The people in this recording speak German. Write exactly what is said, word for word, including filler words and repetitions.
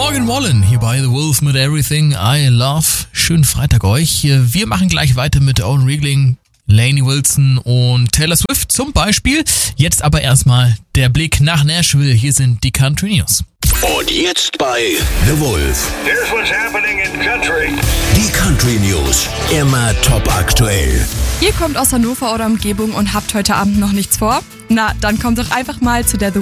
Morgan Wallen hier bei The Wolf mit Everything I Love. Schönen Freitag euch. Wir machen gleich weiter mit Owen Riegling, Lainey Wilson und Taylor Swift zum Beispiel. Jetzt aber erstmal der Blick nach Nashville. Hier sind die Country News. Und jetzt bei The Wolf. Here's what's happening in country. Die Country News. Immer top aktuell. Ihr kommt aus Hannover oder Umgebung und habt heute Abend noch nichts vor? Na, dann kommt doch einfach mal zu der The